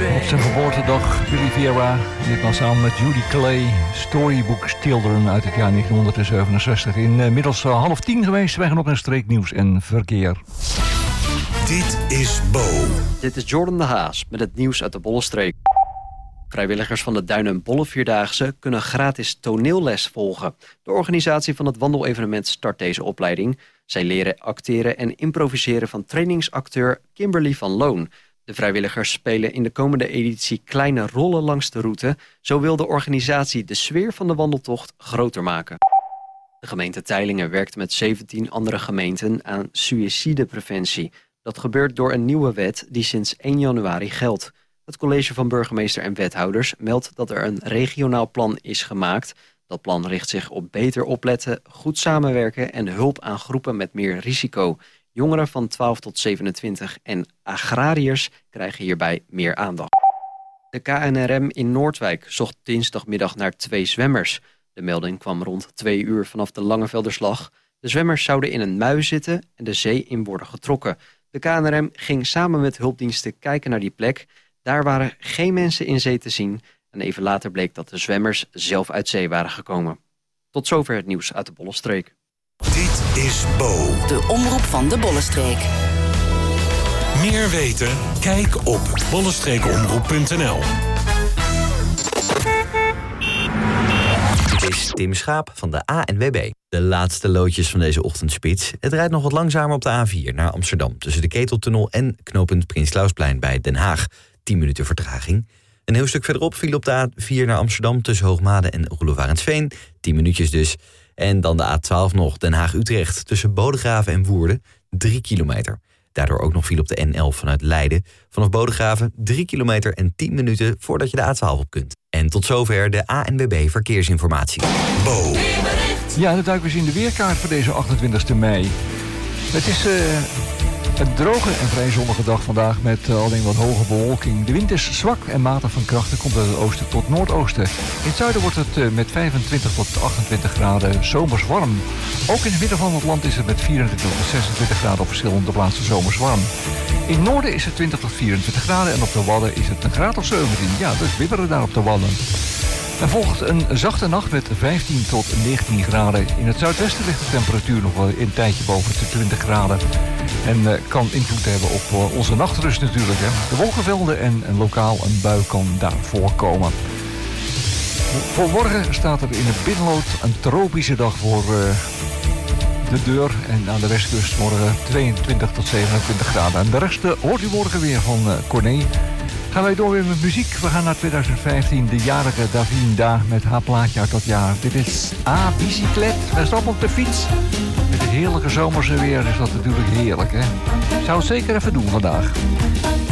Op zijn geboortedag, Billy Vera, ditmaal samen met Judy Clay, Storybook Children uit het jaar 1967. Inmiddels 9:30 geweest, wij gaan op naar streeknieuws en verkeer. Dit is Bo. Dit is Jordan de Haas met het nieuws uit de Bollenstreek. Vrijwilligers van de Duin- en Bollenvierdaagse kunnen gratis toneelles volgen. De organisatie van het wandelevenement start deze opleiding. Zij leren acteren en improviseren van trainingsacteur Kimberly van Loon. De vrijwilligers spelen in de komende editie kleine rollen langs de route. Zo wil de organisatie de sfeer van de wandeltocht groter maken. De gemeente Teylingen werkt met 17 andere gemeenten aan suïcidepreventie. Dat gebeurt door een nieuwe wet die sinds 1 januari geldt. Het college van burgemeester en wethouders meldt dat er een regionaal plan is gemaakt. Dat plan richt zich op beter opletten, goed samenwerken en hulp aan groepen met meer risico. Jongeren van 12 tot 27 en agrariërs krijgen hierbij meer aandacht. De KNRM in Noordwijk zocht dinsdagmiddag naar 2 zwemmers. De melding kwam rond 2 uur vanaf de Langevelderslag. De zwemmers zouden in een mui zitten en de zee in worden getrokken. De KNRM ging samen met hulpdiensten kijken naar die plek. Daar waren geen mensen in zee te zien. En even later bleek dat de zwemmers zelf uit zee waren gekomen. Tot zover het nieuws uit de Bollenstreek. Dit is Bo. De omroep van de Bollenstreek. Meer weten? Kijk op bollenstreekomroep.nl. Dit is Tim Schaap van de ANWB. De laatste loodjes van deze ochtendspits. Het rijdt nog wat langzamer op de A4 naar Amsterdam. Tussen de Keteltunnel en knooppunt Prins Clausplein bij Den Haag. 10 minuten vertraging. Een heel stuk verderop viel op de A4 naar Amsterdam tussen Hoogmade en Roelofarensveen. 10 minuutjes dus. En dan de A12 nog Den Haag-Utrecht tussen Bodegraven en Woerden. 3 kilometer. Daardoor ook nog viel op de N11 vanuit Leiden. Vanaf Bodegraven 3 kilometer en 10 minuten voordat je de A12 op kunt. En tot zover de ANWB Verkeersinformatie. Bo. Ja, dan duiken we eens in de weerkaart voor deze 28 mei. Het is een droge en vrij zonnige dag vandaag met alleen wat hoge bewolking. De wind is zwak en matig van kracht en komt uit het oosten tot noordoosten. In het zuiden wordt het met 25 tot 28 graden zomers warm. Ook in het midden van het land is het met 24 tot 26 graden op verschillende plaatsen zomers warm. In het noorden is het 20 tot 24 graden en op de Wadden is het een graad of 17. Ja, dus bibberen daar op de Wadden. Er volgt een zachte nacht met 15 tot 19 graden. In het zuidwesten ligt de temperatuur nog wel een tijdje boven de 20 graden. En kan invloed hebben op onze nachtrust natuurlijk. Hè. De wolkenvelden en lokaal een bui kan daar voorkomen. Voor morgen staat er in het binnenlood een tropische dag voor de deur. En aan de westkust morgen 22 tot 27 graden. En de rest hoort u morgen weer van Corné. Gaan wij door weer met muziek. We gaan naar 2015, de jarige Davinda met haar plaatje uit dat jaar. Dit is bicyclet. Wij stappen op de fiets. Met het heerlijke zomerse weer is dat natuurlijk heerlijk, hè? Ik zou het zeker even doen vandaag.